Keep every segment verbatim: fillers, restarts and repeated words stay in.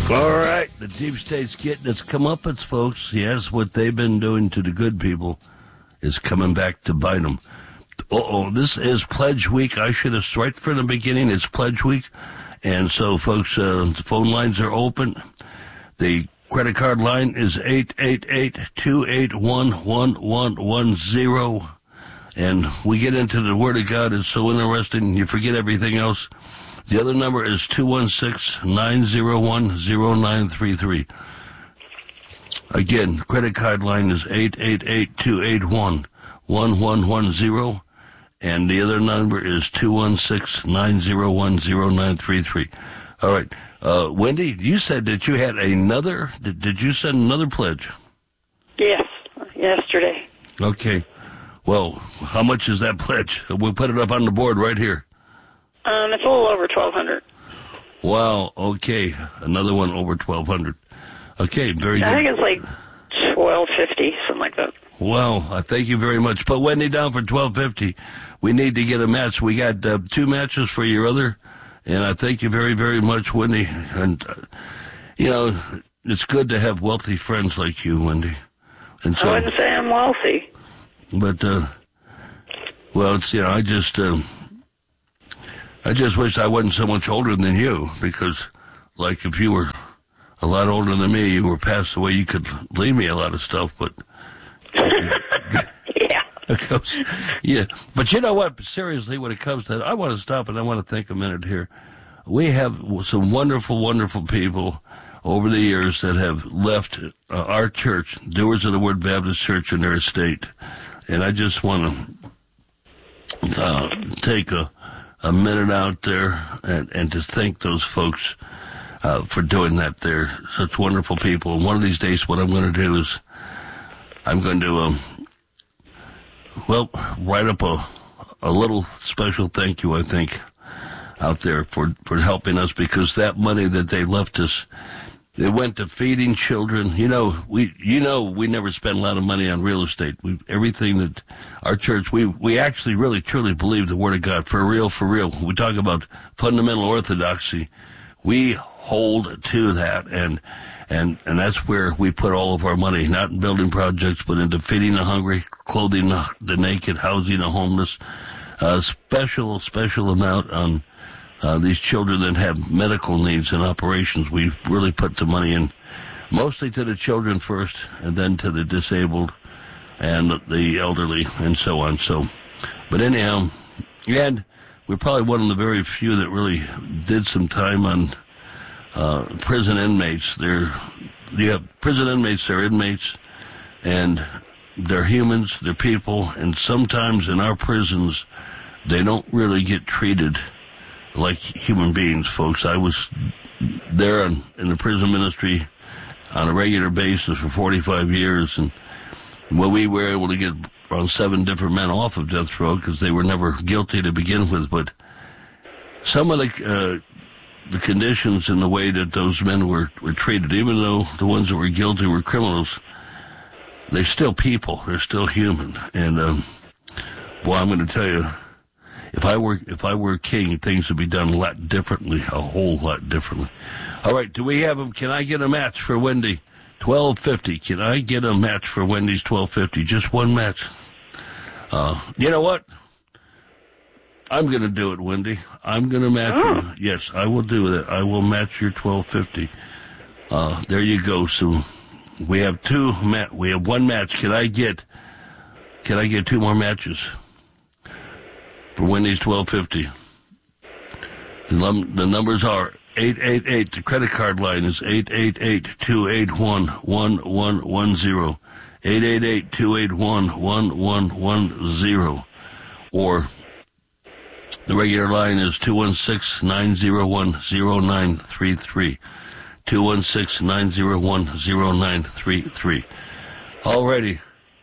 All right, the deep state's getting its comeuppance, folks. Yes, what they've been doing to the good people is coming back to bite them. Uh-oh, this is Pledge Week. I should have, right from the beginning, it's Pledge Week. And so, folks, uh, the phone lines are open. The credit card line is eight eight eight, two eight one, one one one zero. And we get into the Word of God. It's so interesting. You forget everything else. The other number is two one six, nine zero one, zero nine three three. Again, credit card line is eight eight eight, two eight one, one one one zero. And the other number is two one six, nine zero one, zero nine three three. All right. Uh, Wendy, you said that you had another, did, did you send another pledge? Yes, yesterday. Okay. Well, how much is that pledge? We'll put it up on the board right here. Um, it's a little over twelve hundred. Wow, okay. Another one over twelve hundred. Okay, very good. I think it's like twelve fifty, something like that. Wow, I thank you very much. Put Wendy down for twelve fifty. We need to get a match. We got uh, two matches for your other, and I thank you very, very much, Wendy. And, uh, you know, it's good to have wealthy friends like you, Wendy. And so, I wouldn't say I'm wealthy. But, uh, well, it's, you know, I just... Uh, I just wish I wasn't so much older than you, because, like, if you were a lot older than me, you were passed away, you could leave me a lot of stuff, but... yeah. Yeah. But you know what? Seriously, when it comes to that, I want to stop and I want to think a minute here. We have some wonderful, wonderful people over the years that have left uh, our church, Doers of the Word Baptist Church, in their estate. And I just want to uh, take a... a minute out there and, and to thank those folks uh, for doing that. They're such wonderful people. And one of these days, what I'm going to do is I'm going to, um, well, write up a, a little special thank you, I think, out there for, for helping us, because that money that they left us, they went to feeding children. You know, we you know we never spend a lot of money on real estate. We everything that our church, we we actually really truly believe the Word of God for real, for real. We talk about fundamental orthodoxy. We hold to that, and and and that's where we put all of our money, not in building projects, but into feeding the hungry, clothing the, the naked, housing the homeless. A special special amount on. Uh, these children that have medical needs and operations. We've really put the money in mostly to the children first, and then to the disabled and the elderly and so on. So, but anyhow, and we're probably one of the very few that really did some time on uh, prison inmates. They're, yeah, prison inmates, they're inmates, and they're humans, they're people, and sometimes in our prisons, they don't really get treated like human beings, folks. I was there in, in the prison ministry on a regular basis for forty-five years, and well, we were able to get around seven different men off of death row because they were never guilty to begin with. But some of the uh, the conditions and the way that those men were, were treated, even though the ones that were guilty were criminals, they're still people. They're still human. And um, boy, I'm going to tell you, If I were if I were king, things would be done a lot differently, a whole lot differently. All right, do we have them? Can I get a match for Wendy? twelve fifty. Can I get a match for Wendy's twelve fifty? Just one match. Uh, you know what? I'm going to do it, Wendy. I'm going to match oh. you. Yes, I will do that. I will match your twelve fifty. Uh, there you go. So we have two. Ma- we have one match. Can I get? Can I get two more matches for Wendy's twelve fifty? The, num- the numbers are eight eight eight. The credit card line is eight eight eight, two eight one, one one one zero. eight eight eight, two eight one, one one one zero. Or the regular line is two one six, nine zero one, zero nine three three. two one six, nine zero one, zero nine three three. Alrighty.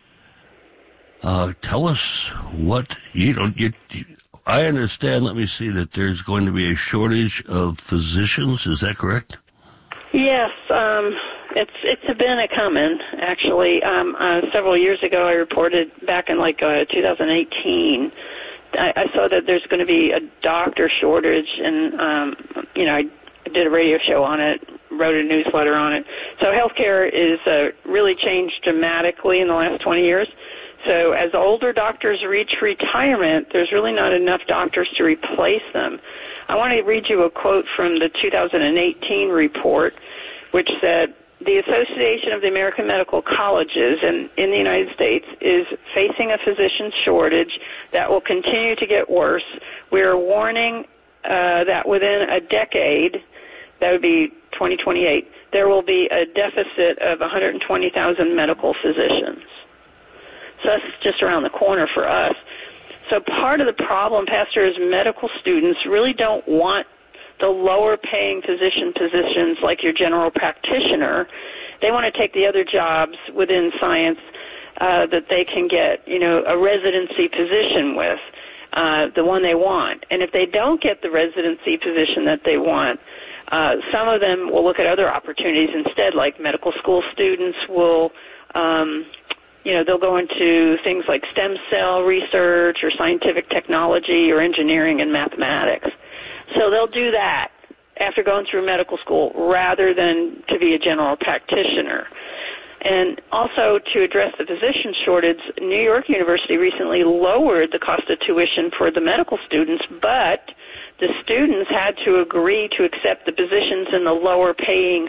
Uh, tell us what, you know, you, you, I understand, let me see, that there's going to be a shortage of physicians. Is that correct? Yes, um, it's it's been a coming, actually. Um, uh, several years ago, I reported back in like uh, two thousand eighteen, I, I saw that there's going to be a doctor shortage, and, um, you know, I did a radio show on it wrote a newsletter on it. So healthcare is uh, really changed dramatically in the last twenty years. So as older doctors reach retirement, there's really not enough doctors to replace them. I want to read you a quote from the two thousand eighteen report, which said, the Association of the American Medical Colleges in, in the United States is facing a physician shortage that will continue to get worse. We are warning uh, that within a decade, that would be twenty twenty-eight, there will be a deficit of one hundred twenty thousand medical physicians. So that's just around the corner for us. So part of the problem, Pastor, is medical students really don't want the lower-paying physician positions like your general practitioner. They want to take the other jobs within science uh, that they can get, you know, a residency position with, uh, the one they want. And if they don't get the residency position that they want, uh, some of them will look at other opportunities instead, like medical school students will, um, you know, they'll go into things like stem cell research or scientific technology or engineering and mathematics. So they'll do that after going through medical school rather than to be a general practitioner. And also to address the physician shortage, New York University recently lowered the cost of tuition for the medical students, but the students had to agree to accept the positions in the lower paying